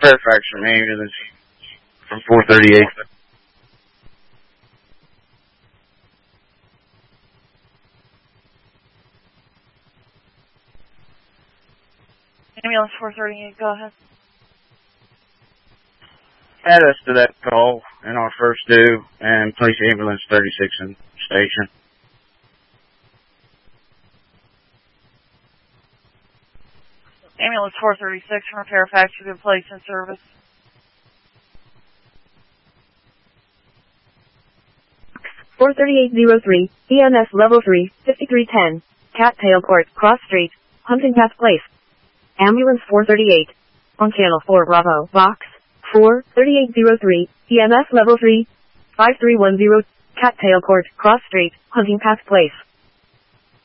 Fairfax from ambulance from 438. Ambulance 438, go ahead. Add us to that call in our first due and place ambulance 36 in station. Ambulance 436 from Fairfax, you can place in service. (43803), EMS Level 3, 5310, Cattail Court, Cross Street, Hunting Path Place. Ambulance 438. On Channel 4 Bravo, Box 43803, EMS Level 3, 5310, Cattail Court, Cross Street, Hunting Path Place.